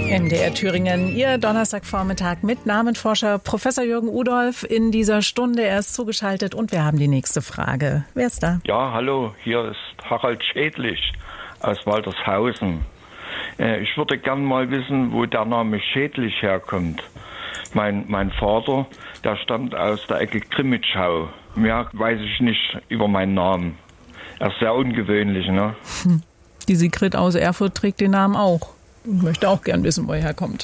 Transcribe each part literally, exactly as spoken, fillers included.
M D R Thüringen, Ihr Donnerstagvormittag mit Namenforscher Professor Jürgen Udolph in dieser Stunde. Er ist zugeschaltet und wir haben die nächste Frage. Wer ist da? Ja, hallo, hier ist Harald Schädlich aus Waltershausen. Äh, ich würde gern mal wissen, wo der Name Schädlich herkommt. Mein, mein Vater, der stammt aus der Ecke Grimmitschau. Mehr weiß ich nicht über meinen Namen. Er ist sehr ungewöhnlich, ne? Hm. Die Sigrid aus Erfurt trägt den Namen auch. Ich möchte auch gern wissen, wo er herkommt.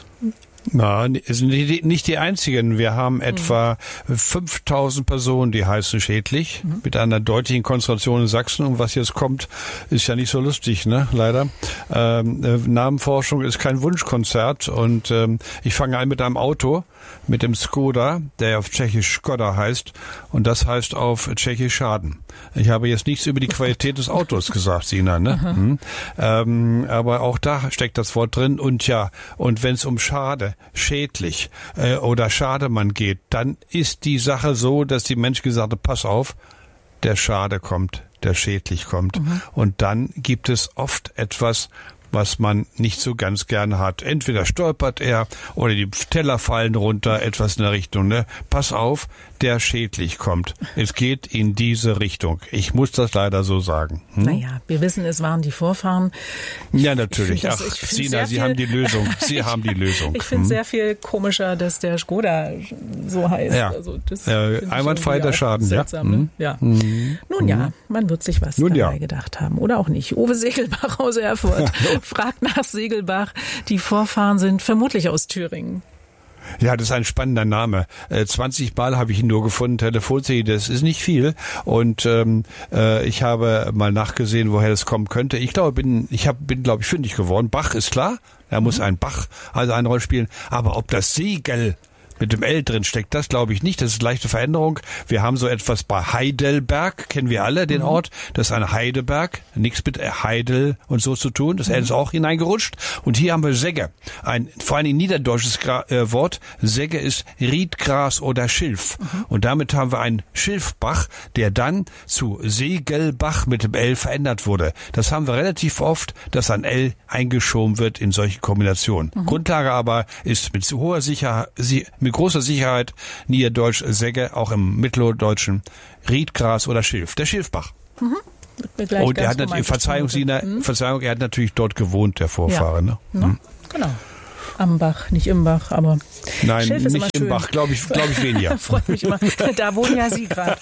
Na, es sind nicht die einzigen. Wir haben etwa mhm. fünftausend Personen, die heißen Schädlich, mhm. mit einer deutlichen Konzentration in Sachsen. Und was jetzt kommt, ist ja nicht so lustig, ne? Leider. Ähm, äh, Namenforschung ist kein Wunschkonzert. Und ähm, ich fange an mit einem Auto, mit dem Skoda, der auf Tschechisch Skoda heißt. Und das heißt auf Tschechisch Schaden. Ich habe jetzt nichts über die Qualität des Autos gesagt, Sina, ne? Mhm. Ähm, aber auch da steckt das Wort drin. Und ja, und wenn es um Schade, schädlich äh, oder Schademann geht, dann ist die Sache so, dass die Menschen gesagt haben, pass auf, der Schade kommt, der schädlich kommt. Mhm. Und dann gibt es oft etwas, was man nicht so ganz gerne hat. Entweder stolpert er oder die Teller fallen runter, etwas in der Richtung. Ne? Pass auf, der schädlich kommt. Es geht in diese Richtung. Ich muss das leider so sagen. Hm? Naja, wir wissen, es waren die Vorfahren. Ich, ja, natürlich. Das, Ach, Sina, Sie haben die Lösung. Sie haben die Lösung. Ich finde es hm? sehr viel komischer, dass der Skoda so heißt. Ja. Also das äh, einwandfrei der Schaden, seltsam, ja. Ne? ja. Hm. Nun hm. ja, man wird sich was Nun, dabei ja. gedacht haben. Oder auch nicht. Uwe Segelbach aus Erfurt fragt nach Segelbach. Die Vorfahren sind vermutlich aus Thüringen. Ja, das ist ein spannender Name. Äh, zwanzig Mal habe ich ihn nur gefunden, Telefonzelle, das ist nicht viel. Und ähm, äh, ich habe mal nachgesehen, woher das kommen könnte. Ich glaube, bin, ich hab, bin, glaube ich, fündig geworden. Bach ist klar, da muss ein Bach also eine Rolle spielen. Aber ob das Segel mit dem L drin steckt, das glaube ich nicht. Das ist eine leichte Veränderung. Wir haben so etwas bei Heidelberg, kennen wir alle, den mhm. Ort. Das ist ein Heideberg, nichts mit Heidel und so zu tun. Das mhm. L ist auch hineingerutscht. Und hier haben wir Segge, ein vor allem niederdeutsches Gra- äh, Wort. Segge ist Riedgras oder Schilf. Mhm. Und damit haben wir einen Schilfbach, der dann zu Segelbach mit dem L verändert wurde. Das haben wir relativ oft, dass ein L eingeschoben wird in solche Kombinationen. Mhm. Grundlage aber ist mit zu hoher Sicherheit, mit großer Sicherheit Niederdeutsch Segge, auch im Mitteldeutschen Riedgras oder Schilf. Der Schilfbach. Mhm. Und er hat natürlich, Verzeihung, Sina, mhm. Verzeihung, er hat natürlich dort gewohnt, der Vorfahre. Ja. Ne? Mhm. Genau. Am Bach, nicht im Bach, aber nein, Schilf ist nicht im Bach, glaube ich, glaube ich weniger. Freut mich immer. Da wohnen ja Sie gerade.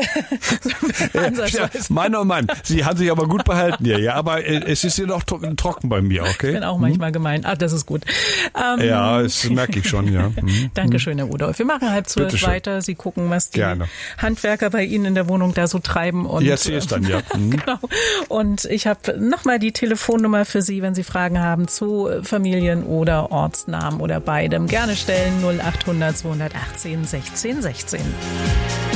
ja, Mann, oh Mann, Sie haben sich aber gut behalten hier, ja. Aber äh, es ist hier noch tro- trocken bei mir, okay? Ich bin auch manchmal hm? gemein. Ah, das ist gut. Ähm, ja, das merke ich schon, ja. Hm. Dankeschön, Herr Udolph. Wir machen halb zwölf weiter. Sie gucken, was die Gerne. Handwerker bei Ihnen in der Wohnung da so treiben. Und, ja, sie ist dann, ja. Hm. Genau. Und ich habe nochmal die Telefonnummer für Sie, wenn Sie Fragen haben zu Familien oder Ortsnamen oder beidem. Gerne stellen null acht hundert zweihundertachtzehn sechzehn sechzehn.